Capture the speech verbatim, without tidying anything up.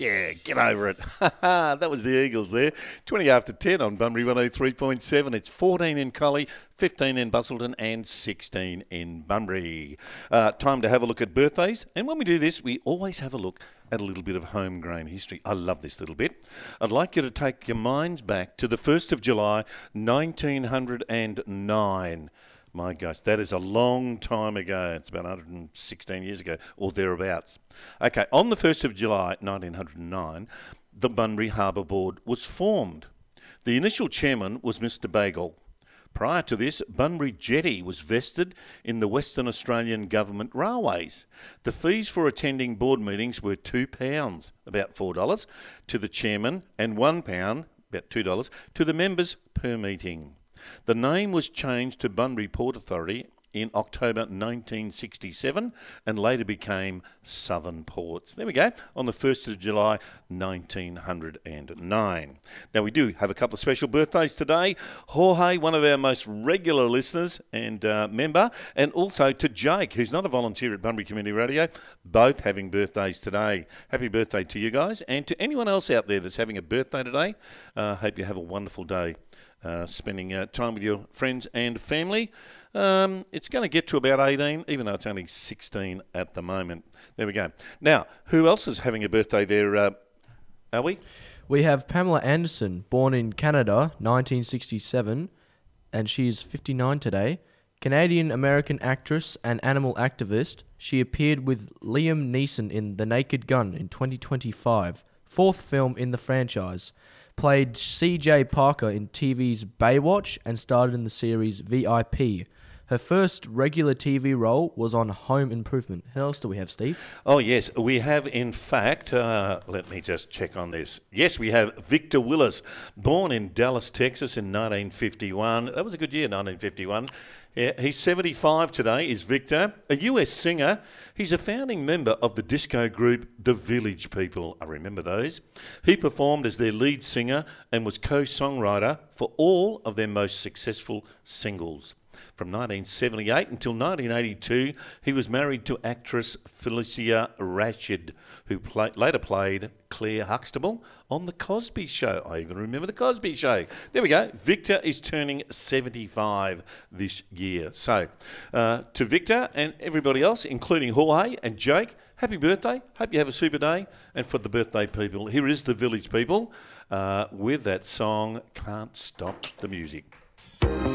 Yeah, get over it. That was the Eagles there. twenty after ten on Bunbury one oh three point seven. It's fourteen in Collie, fifteen in Busselton and sixteen in Bunbury. Uh, time to have a look at birthdays. And when we do this, we always have a look at a little bit of homegrown history. I love this little bit. I'd like you to take your minds back to the first of July, nineteen oh nine. My gosh, that is a long time ago. It's about one hundred sixteen years ago, or thereabouts. Okay, on the first of July, nineteen oh nine, the Bunbury Harbour Board was formed. The initial chairman was Mister Bagel. Prior to this, Bunbury Jetty was vested in the Western Australian Government Railways. The fees for attending board meetings were two pounds, about four dollars, to the chairman, and one pound, about two dollars, to the members per meeting. The name was changed to Bunbury Port Authority in October nineteen sixty-seven and later became Southern Ports. There we go, on the first of July nineteen oh nine. Now we do have a couple of special birthdays today. Jorge, one of our most regular listeners and uh, member, and also to Jake, who's not a volunteer at Bunbury Community Radio, both having birthdays today. Happy birthday to you guys, and to anyone else out there that's having a birthday today. Uh, hope you have a wonderful day. Uh, spending uh, time with your friends and family. Um, it's going to get to about eighteen, even though it's only sixteen at the moment. There we go. Now, who else is having a birthday there, uh, are we? We have Pamela Anderson, born in Canada, nineteen sixty-seven, and she is fifty-nine today. Canadian-American actress and animal activist, she appeared with Liam Neeson in The Naked Gun in twenty twenty-five, fourth film in the franchise. Played C J Parker in T V's Baywatch and starred in the series V I P. Her first regular T V role was on Home Improvement. Who else do we have, Steve? Oh, yes. We have, in fact, uh, let me just check on this. Yes, we have Victor Willis, born in Dallas, Texas in nineteen fifty-one. That was a good year, nineteen fifty-one. Yeah, he's seventy-five today, is Victor. A U S singer. He's a founding member of the disco group The Village People. I remember those. He performed as their lead singer and was co-songwriter for all of their most successful singles. From nineteen seventy-eight until nineteen eighty-two, he was married to actress Felicia Rashid, who play, later played Claire Huxtable on The Cosby Show. I even remember The Cosby Show. There we go. Victor is turning seventy-five this year. So, uh, to Victor and everybody else, including Jorge and Jake, happy birthday. Hope you have a super day. And for the birthday people, here is The Village People uh, with that song, Can't Stop the Music.